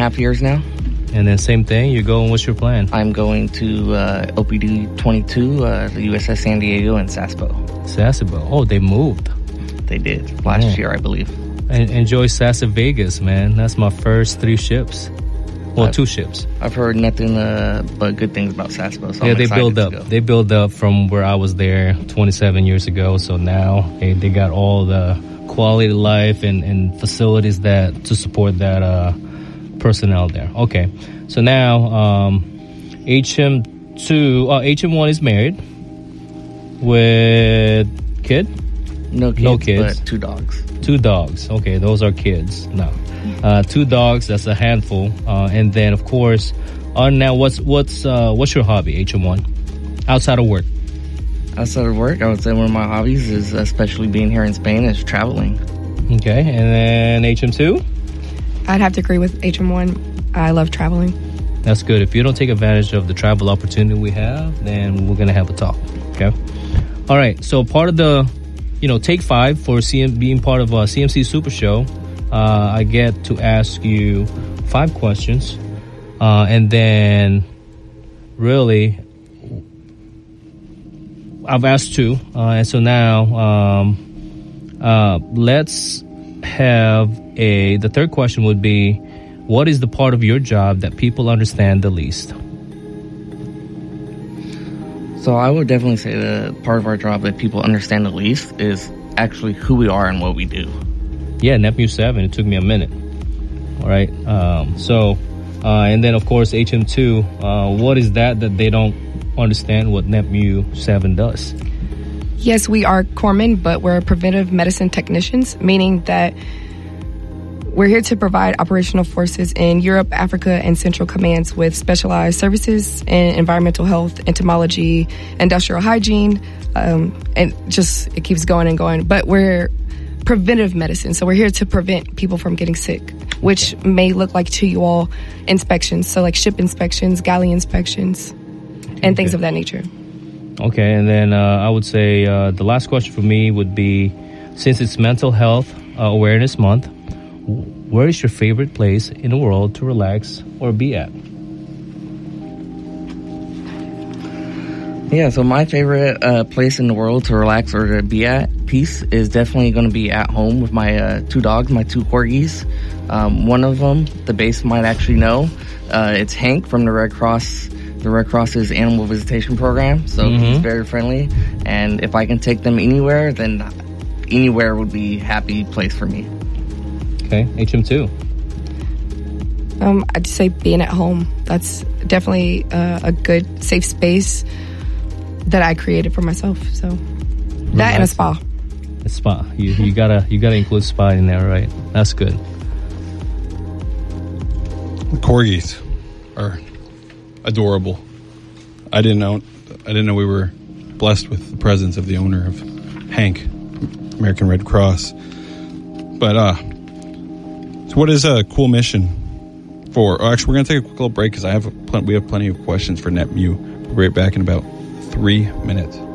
2.5 years now. And then same thing, you're going, what's your plan? I'm going to OPD 22, the USS San Diego and Sasebo. Sasebo. Oh, they moved. They did last year, I believe. And enjoy Sasa Vegas, man. That's my first 3 ships. Well, 2 ships. I've heard nothing but good things about Sasebo. So yeah, they build up. They build up from where I was there 27 years ago. So now they got all the quality of life and facilities that to support that personnel there. Okay, so now HM1 is married with kid. No kids, but 2 dogs. 2 dogs. Okay, those are kids. No, 2 dogs. That's a handful. And then, of course, now what's your hobby, HM1, outside of work? Outside of work, I would say one of my hobbies is, especially being here in Spain, is traveling. Okay, and then HM2. I'd have to agree with HM1. I love traveling. That's good. If you don't take advantage of the travel opportunity we have, then we're gonna have a talk. Okay. All right. So part of the Take 5 for being part of a CMC Super Show, I get to ask you 5 questions, and then really I've asked 2, and so now let's have the third question would be, what is the part of your job that people understand the least? So I would definitely say the part of our job that people understand the least is actually who we are and what we do. Yeah, NEPMU 7, it took me a minute. All right. And then, of course, HM2, what is that they don't understand what NEPMU 7 does? Yes, we are corpsmen, but we're preventive medicine technicians, meaning that we're here to provide operational forces in Europe, Africa, and Central Commands with specialized services in environmental health, entomology, industrial hygiene, and just it keeps going and going. But we're preventive medicine, so we're here to prevent people from getting sick, which may look like to you all inspections, so like ship inspections, galley inspections, and things of that nature. Okay, and then I would say the last question for me would be, since it's Mental Health Awareness Month, where is your favorite place in the world to relax or be at? Yeah, so my favorite place in the world to relax or to be at peace is definitely going to be at home with my 2 dogs, my 2 corgis. One of them, the base might actually know. It's Hank from the Red Cross. The Red Cross's animal visitation program, so he's very friendly. And if I can take them anywhere, then anywhere would be a happy place for me. Okay, HM2. I'd say being at home. That's definitely a good, safe space that I created for myself. So that and a spa. A spa. You gotta include spa in there, right? That's good. The corgis are adorable. I didn't know we were blessed with the presence of the owner of Hank, American Red Cross. But so what is a cool mission for? Oh, actually, we're gonna take a quick little break because we have plenty of questions for NEPMU. We'll be right back in about 3 minutes.